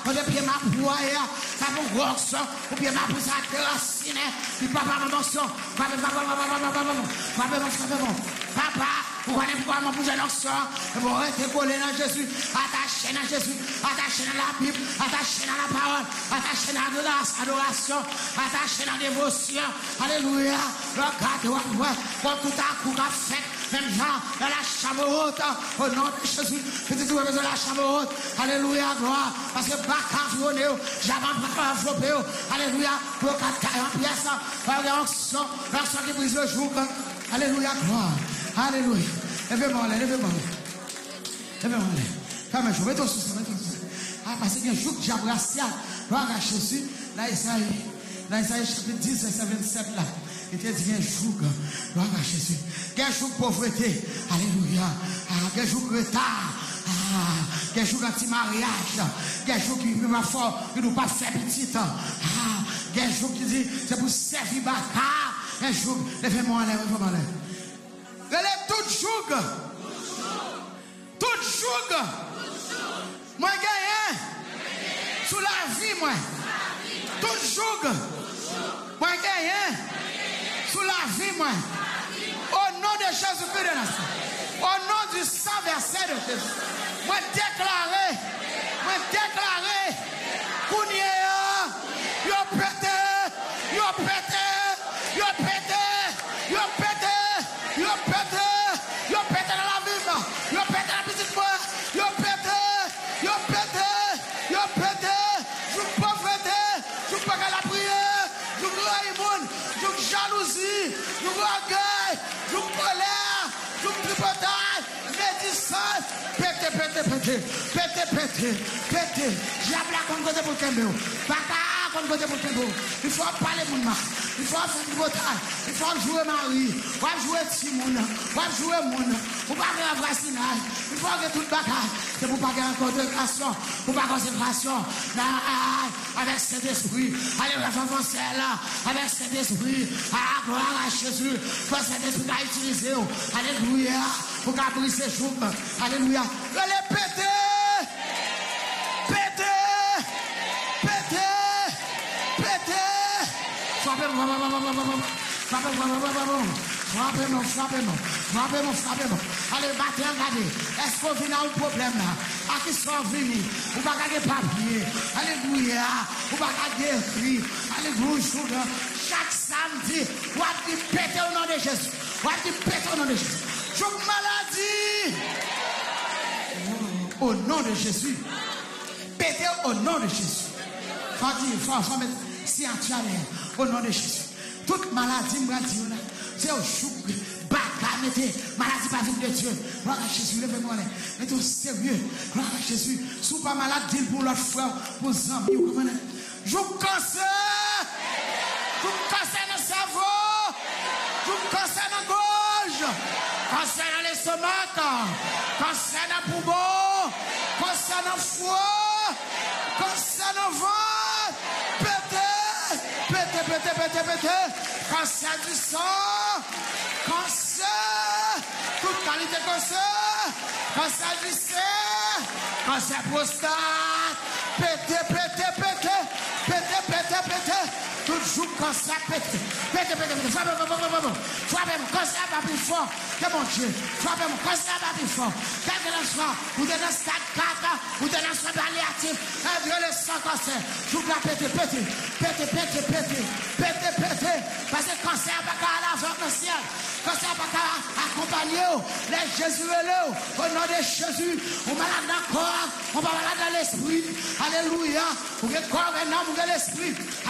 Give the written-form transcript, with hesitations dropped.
on est bien ma boire, ça vous grosse, ou bien ma pousse à terracine, puis papa, maman, son, papa, vous connaissez pourquoi mon bouge dans sang, vous restez collé dans Jésus, attaché dans Jésus, attaché dans la Bible, attaché dans la parole, attaché dans l'adoration, attaché dans la dévotion. Alléluia. Regarde, comme tout à coup, qu'a fait, même Jean, dans la chambre haute, au nom de Jésus, petit tout besoin de la chambre haute. Alléluia, gloire. Parce que Baka, j'avance pas enveloppé. Alléluia, pour 4 pièces, l'onction qui brise le jour. Alléluia, gloire. Alléluia. Levez-moi, levez-moi. Levez-moi. Quand même, je vais te soucier. Ah, parce qu'il y a un jour que j'ai abracé, gloire à Jésus, dans Isaïe chapitre 10, verset 27 là. Il te dit, il y a un jour, gloire à Jésus. Il y a un jour de pauvreté. Alléluia. Il y a un jour de retard. Il y a un jour d'anti-mariage. Il y a un jour qui ne fort, qui ne pas faire petit. Il y a un jour qui dit, c'est pour servir Baka. Un jour, levez-moi, levez-moi. Relève tout joug. Tout joug. Moi gagne. Sous la vie, moi. Tout joug. Moi gagne. Sous la vie, moi. Au nom de Jésus-Christ de Nazareth. Au nom du sang versé de Jésus. Moi déclarer. Kounye yo pété. Dans la vie, yo pété la petite voix, yo pété, joue pauvreté, joue pas qu'à la prière, joue raïmoun, joue jalousie, joue orgueil, joue colère, joue tripotage, médissance, pété, diable a comme côté pour Kembe, Baka comme côté pour Kembe, il faut parler mon ma, il faut faire du botage, il faut jouer Marie, il faut jouer Timon, il faut jouer Moun, il faut pas faire un vaccinage, il faut que tout bagage, c'est pour pas faire une concentration, pour pas concentration, avec cet esprit, allez, renforcer là, avec cet esprit, à gloire à Jésus, pour cet esprit à utiliser, alléluia, pour qu'à briser ses jours, alléluia, allez péter. Frappez-moi. Allez, battez, regardez. Est-ce qu'on vient à un problème là? À qui sont venus? Ou pas garder papier? Alléluia. Ou pas garder écrit? Alléluia. Chaque samedi, on va péter au nom de Jésus. Joue maladie. Au nom de Jésus. Péter au nom de Jésus. Faut mettre si en au nom de Jésus. Toute maladie, c'est au chou, Baka, mettez, maladie pas de Dieu. Gloire à Jésus, levez-moi, mettez au sérieux. Gloire à Jésus. Si vous pas malade, dites pour l'autre frère, pour les amis, vous comprenez? Je vous cancer. Je vous cancer dans le cerveau. Je vous cancer dans la gorge. Cancer dans l'estomac. Cancer dans le poumon. Cancer dans le foie. Cancer dans le ventre. Pété. Cancer du sang. Cancer. Toute qualité de cancer. Cancer du sein. Cancer prostate. Pété. Tout jour cancer pété. Frappez-moi. Cancer pas plus fort que mon Dieu. Frappez-moi. Cancer pas plus fort. Quel que soit, vous êtes dans stade 4, vous êtes dans stade palliatif, le sang cancer. Je vous pété. Parce que cancer pas qu'à la fin dans le ciel. Cancer pas qu'à accompagner. Les Jésus est là. Au nom de Jésus, on malade dans le corps, on va malade dans l'esprit. Alléluia. Vous êtes corps et non, vous êtes l'esprit.